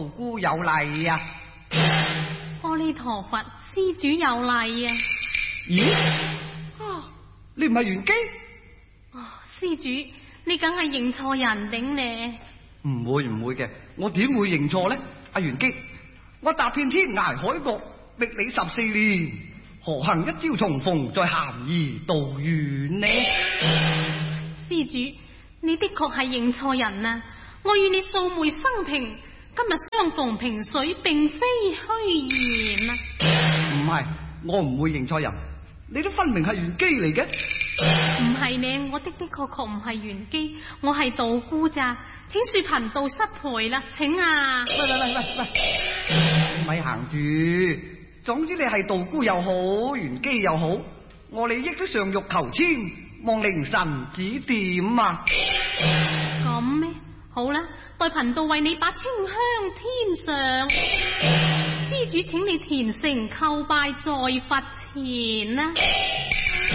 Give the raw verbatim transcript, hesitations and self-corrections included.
道姑有禮啊！ 阿彌陀佛，施主有禮啊！ 咦？啊，你唔係元基？ 哦，施主，你梗係認錯人頂呢？ 唔會唔會嘅，我點會認錯呢？阿元基，我踏遍天涯海角，覓你十四年，何幸一朝重逢在咸宜道院呢？ 施主，你的確係認錯人啊！我與你素昧生平，今日相逢萍水，並非虛言啊！ 唔係，我唔會認錯人，你都分明係元基嚟嘅。 唔係呢，我的的確確唔係元基，我係道姑咋，請恕貧道失陪啦，請啊！ 喂喂喂喂喂，咪行住，總之你係道姑又好，元基又好，我哋益都上欲求簽，望靈神指點啊！ 咁咩？好啦，待貧道為你把清香添上，施主請你虔誠叩拜在佛前啊！